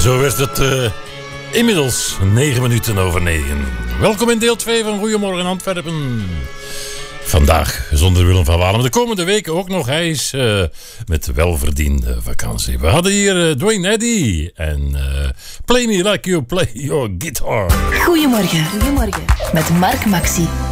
Zo werd het inmiddels 9 minuten over 9. Welkom in deel 2 van Goedemorgen Antwerpen. Vandaag zonder Willem van Walen. De komende weken ook nog. Hij is met welverdiende vakantie. We hadden hier Dwayne Eddy en Play Me Like You Play Your Guitar. Goedemorgen. Met Mark Maxi.